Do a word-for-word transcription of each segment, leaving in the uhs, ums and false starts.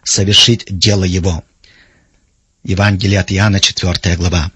совершить дело Его. Евангелие от Иоанна, четвёртая глава.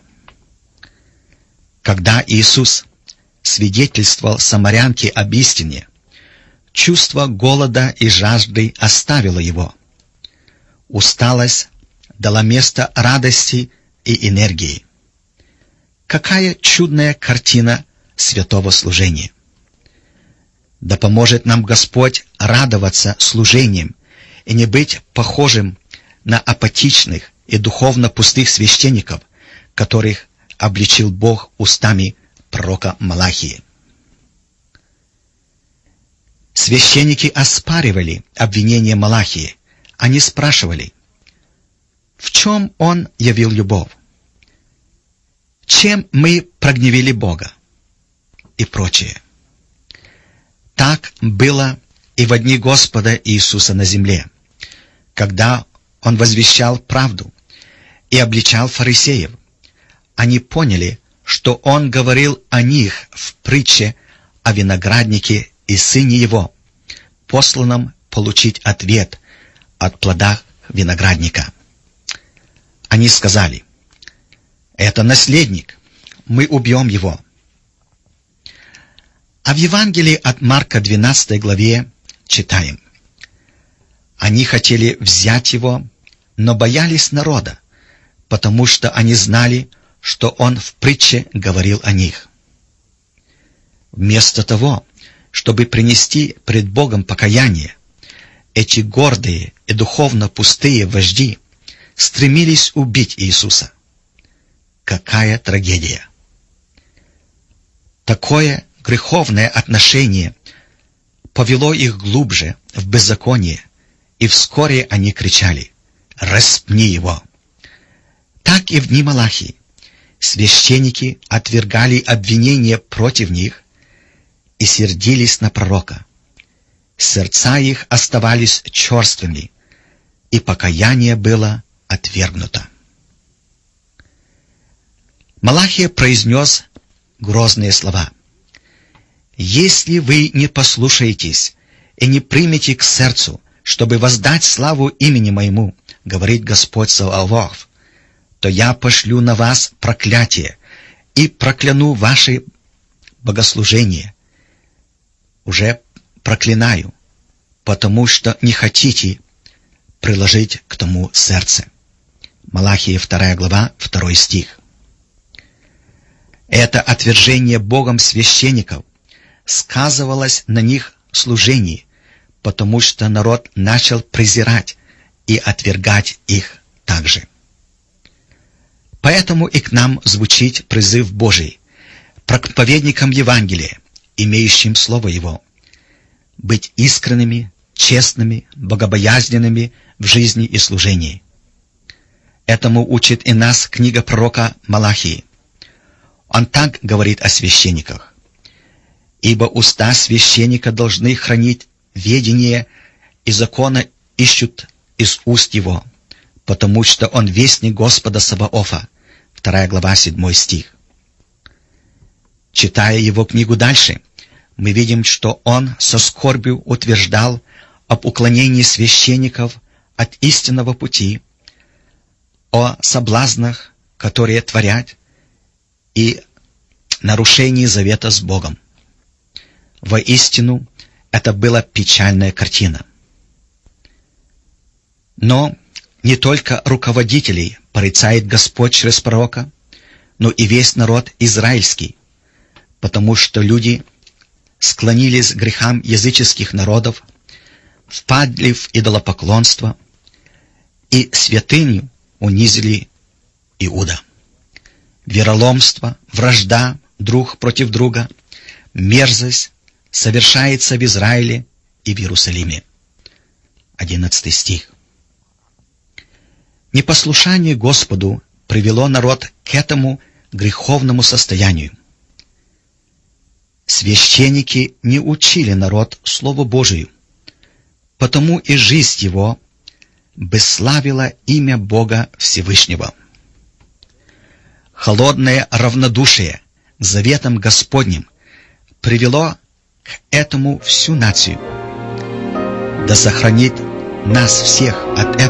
Когда Иисус свидетельствовал самарянке об истине, чувство голода и жажды оставило Его. Усталость дала место радости и энергии. Какая чудная картина святого служения! Да поможет нам Господь радоваться служением и не быть похожим на апатичных и духовно пустых священников, которых обличил Бог устами пророка Малахии. Священники оспаривали обвинение Малахии. Они спрашивали, в чем он явил любовь? Чем мы прогневили Бога? И прочее. Так было и в дни Господа Иисуса на земле, когда Он возвещал правду и обличал фарисеев. Они поняли, что Он говорил о них в притче о винограднике и сыне его, посланном получить ответ от плода виноградника. Они сказали, «Это наследник, мы убьем его». А в Евангелии от Марка, двенадцатой главе, читаем, «Они хотели взять его, но боялись народа, потому что они знали, что он в притче говорил о них». Вместо того, чтобы принести пред Богом покаяние, эти гордые и духовно пустые вожди стремились убить Иисуса. Какая трагедия! Такое греховное отношение повело их глубже в беззаконие, и вскоре они кричали: «Распни его!» Так и в дни Малахии священники отвергали обвинения против них и сердились на пророка. Сердца их оставались черствыми, и покаяние было отвергнуто. Малахия произнес грозные слова: «Если вы не послушаетесь и не примете к сердцу, чтобы воздать славу имени моему, говорит Господь Саваоф, то я пошлю на вас проклятие и прокляну ваши богослужения. Уже проклинаю, потому что не хотите приложить к тому сердце». Малахия, вторая глава, второй стих. Это отвержение Богом священников сказывалось на них в служении, потому что народ начал презирать и отвергать их также. Поэтому и к нам звучит призыв Божий, проповедникам Евангелия, имеющим Слово Его, быть искренними, честными, богобоязненными в жизни и служении. Этому учит и нас книга пророка Малахии. Он так говорит о священниках: «Ибо уста священника должны хранить ведение, и закона ищут из уст его, потому что он вестник Господа Саваофа». Вторая глава, седьмой стих. Читая его книгу дальше, мы видим, что он со скорбью утверждал об уклонении священников от истинного пути, о соблазнах, которые творят, и нарушении завета с Богом. Воистину, это была печальная картина. Но не только руководителей порицает Господь через пророка, но и весь народ израильский, потому что люди склонились к грехам языческих народов, впадли в идолопоклонство и святыню унизили Иуда. Вероломство, вражда друг против друга, мерзость совершается в Израиле и в Иерусалиме. Одиннадцатый стих. Непослушание Господу привело народ к этому греховному состоянию. Священники не учили народ Слову Божию, потому и жизнь его бесславила имя Бога Всевышнего. Холодное равнодушие к заветам Господним привело к этому всю нацию. Да сохранит нас всех от этого.